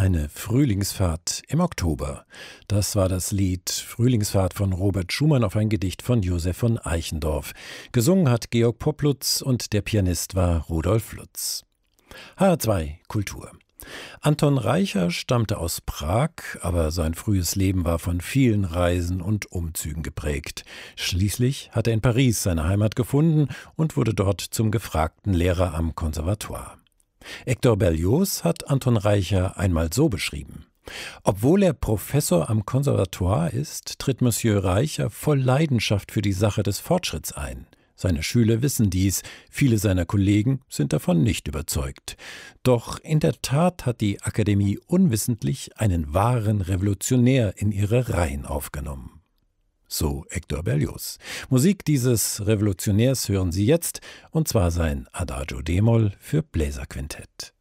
Eine Frühlingsfahrt im Oktober. Das war das Lied Frühlingsfahrt von Robert Schumann auf ein Gedicht von Josef von Eichendorff. Gesungen hat Georg Poplutz und der Pianist war Rudolf Lutz. HR2 Kultur. Anton Reicher stammte aus Prag, aber sein frühes Leben war von vielen Reisen und Umzügen geprägt. Schließlich hat er in Paris seine Heimat gefunden und wurde dort zum gefragten Lehrer am Konservatoire. Hector Berlioz hat Anton Reicher einmal so beschrieben: Obwohl er Professor am Konservatoire ist, tritt Monsieur Reicher voll Leidenschaft für die Sache des Fortschritts ein. Seine Schüler wissen dies, viele seiner Kollegen sind davon nicht überzeugt. Doch in der Tat hat die Akademie unwissentlich einen wahren Revolutionär in ihre Reihen aufgenommen. So Hector Berlioz. Musik dieses Revolutionärs hören Sie jetzt, und zwar sein Adagio d-Moll für Bläserquintett.